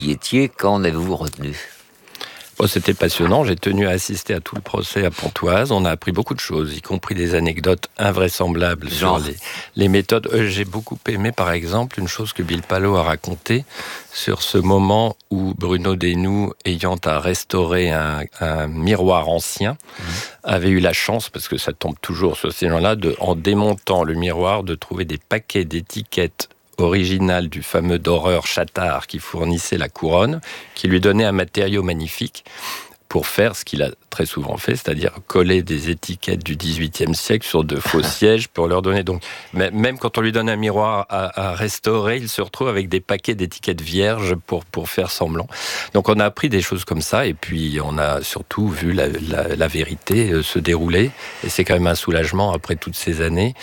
y étiez, qu'en avez-vous retenu ? C'était passionnant, j'ai tenu à assister à tout le procès à Pontoise, on a appris beaucoup de choses, y compris des anecdotes invraisemblables sur les méthodes. J'ai beaucoup aimé par exemple une chose que Bill Palot a racontée sur ce moment où Bruno Desnoux, ayant à restaurer un miroir ancien, avait eu la chance, parce que ça tombe toujours sur ces gens-là, en démontant le miroir, de trouver des paquets d'étiquettes original du fameux doreur Chattard qui fournissait la couronne, qui lui donnait un matériau magnifique pour faire ce qu'il a très souvent fait, c'est-à-dire coller des étiquettes du XVIIIe siècle sur de faux sièges pour leur donner. Donc, même quand on lui donne un miroir à restaurer, il se retrouve avec des paquets d'étiquettes vierges pour faire semblant. Donc, on a appris des choses comme ça, et puis on a surtout vu la vérité se dérouler. Et c'est quand même un soulagement, après toutes ces années,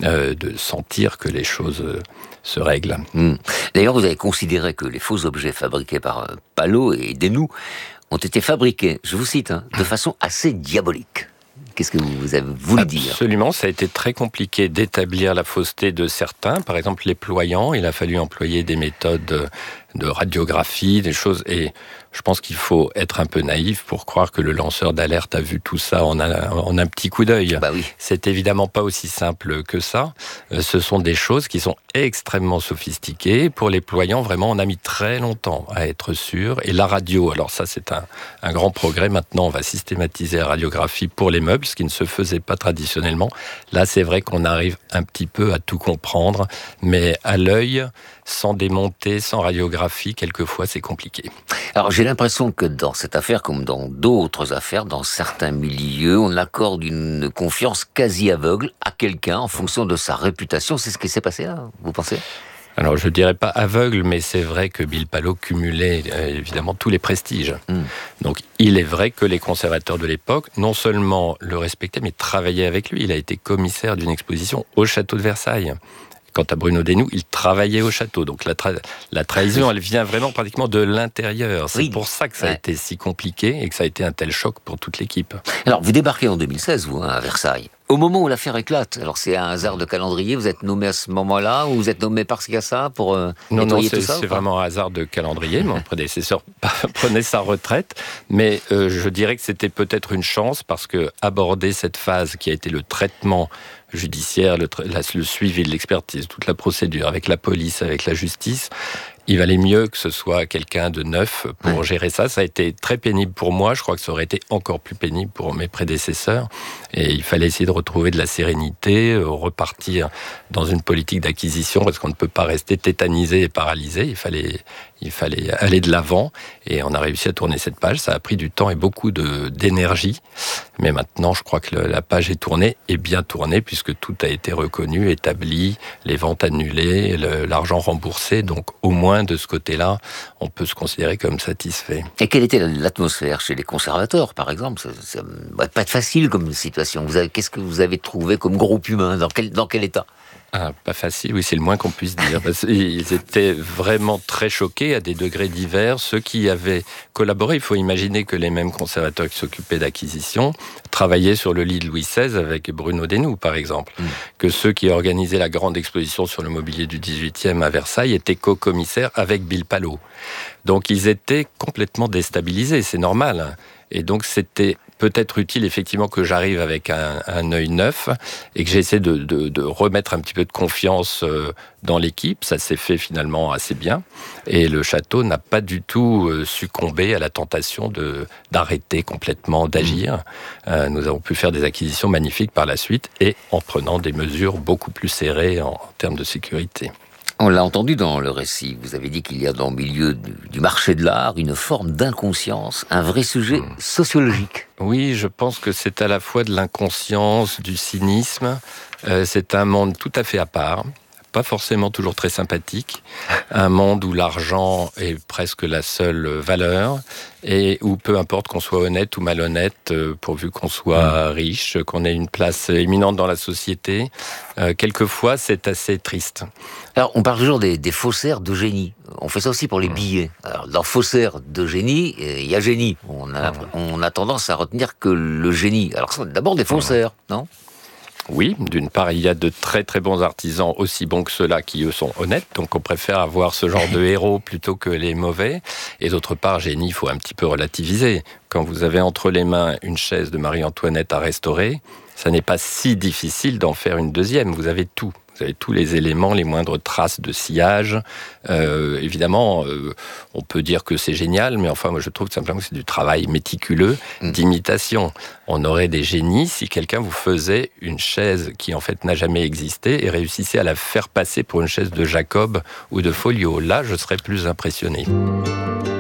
de sentir que les choses se règlent. D'ailleurs, vous avez considéré que les faux objets fabriqués par Palot et Desnoux ont été fabriqués, je vous cite, de façon assez diabolique. Qu'est-ce que vous avez voulu dire ? Absolument, ça a été très compliqué d'établir la fausseté de certains. Par exemple, les ployants, il a fallu employer des méthodes de radiographie, des choses. Et je pense qu'il faut être un peu naïf pour croire que le lanceur d'alerte a vu tout ça en un petit coup d'œil. Bah oui. C'est évidemment pas aussi simple que ça. Ce sont des choses qui sont extrêmement sophistiquées. Pour les ployants, vraiment, on a mis très longtemps à être sûr. Et la radio, alors ça, c'est un grand progrès. Maintenant, on va systématiser la radiographie pour les meubles, ce qui ne se faisait pas traditionnellement. Là, c'est vrai qu'on arrive un petit peu à tout comprendre, mais à l'œil, sans démonter, sans radiographie, quelquefois, c'est compliqué. Alors, j'ai l'impression que dans cette affaire, comme dans d'autres affaires, dans certains milieux, on accorde une confiance quasi aveugle à quelqu'un en fonction de sa réputation. C'est ce qui s'est passé là, vous pensez ? Alors, je ne dirais pas aveugle, mais c'est vrai que Bill Palot cumulait évidemment tous les prestiges. Donc, il est vrai que les conservateurs de l'époque, non seulement le respectaient, mais travaillaient avec lui. Il a été commissaire d'une exposition au château de Versailles. Quant à Bruno Desnoux, il travaillait au château. Donc la trahison, elle vient vraiment pratiquement de l'intérieur. C'est pour ça que ça a été si compliqué et que ça a été un tel choc pour toute l'équipe. Alors, vous débarquez en 2016, vous, à Versailles. Au moment où l'affaire éclate, alors c'est un hasard de calendrier, vous êtes nommé à ce moment-là, ou vous êtes nommé parce qu'il y a ça, pour nettoyer tout ça ? Non, c'est vraiment un hasard de calendrier. Mon prédécesseur prenait sa retraite. Mais je dirais que c'était peut-être une chance, parce que aborder cette phase qui a été le traitement judiciaire, le suivi de l'expertise, toute la procédure avec la police, avec la justice, il valait mieux que ce soit quelqu'un de neuf pour gérer ça. Ça a été très pénible pour moi. Je crois que ça aurait été encore plus pénible pour mes prédécesseurs. Et il fallait essayer de retrouver de la sérénité, repartir dans une politique d'acquisition, parce qu'on ne peut pas rester tétanisé et paralysé. Il fallait aller de l'avant, et on a réussi à tourner cette page. Ça a pris du temps et beaucoup d'énergie. Mais maintenant, je crois que la page est tournée, et bien tournée, puisque tout a été reconnu, établi, les ventes annulées, l'argent remboursé. Donc, au moins, de ce côté-là, on peut se considérer comme satisfait. Et quelle était l'atmosphère chez les conservateurs, par exemple ? Ça ne va pas être facile comme situation. Qu'est-ce que vous avez trouvé comme groupe humain ? Dans quel état ? Pas facile, oui, c'est le moins qu'on puisse dire. Parce qu'ils étaient vraiment très choqués à des degrés divers. Ceux qui avaient collaboré, il faut imaginer que les mêmes conservateurs qui s'occupaient d'acquisition travaillaient sur le lit de Louis XVI avec Bruno Desnoux, par exemple. Que ceux qui organisaient la grande exposition sur le mobilier du XVIIIe à Versailles étaient co-commissaires avec Bill Palot. Donc ils étaient complètement déstabilisés, c'est normal. Et donc c'était peut-être utile effectivement que j'arrive avec un œil neuf et que j'essaie de remettre un petit peu de confiance dans l'équipe. Ça s'est fait finalement assez bien. Et le château n'a pas du tout succombé à la tentation d'arrêter complètement d'agir. Nous avons pu faire des acquisitions magnifiques par la suite, et en prenant des mesures beaucoup plus serrées en termes de sécurité. On l'a entendu dans le récit, vous avez dit qu'il y a dans le milieu du marché de l'art une forme d'inconscience, un vrai sujet sociologique. Oui, je pense que c'est à la fois de l'inconscience, du cynisme. C'est un monde tout à fait à part, pas forcément toujours très sympathique. Un monde où l'argent est presque la seule valeur, et où peu importe qu'on soit honnête ou malhonnête, pourvu qu'on soit riche, qu'on ait une place éminente dans la société, quelquefois c'est assez triste. Alors, on parle toujours des faussaires de génie. On fait ça aussi pour les billets. Alors, dans faussaire de génie, il y a génie. On a tendance à retenir que le génie. Alors, ce sont d'abord des faussaires, non ? Oui, d'une part, il y a de très très bons artisans, aussi bons que ceux-là, qui eux sont honnêtes, donc on préfère avoir ce genre de héros plutôt que les mauvais. Et d'autre part, génie, il faut un petit peu relativiser. Quand vous avez entre les mains une chaise de Marie-Antoinette à restaurer, ça n'est pas si difficile d'en faire une deuxième. Vous avez tout. Vous avez tous les éléments, les moindres traces de sillage. Évidemment, on peut dire que c'est génial, mais enfin, moi, je trouve simplement que c'est du travail méticuleux d'imitation. On aurait des génies si quelqu'un vous faisait une chaise qui, en fait, n'a jamais existé et réussissait à la faire passer pour une chaise de Jacob ou de Folio. Là, je serais plus impressionné.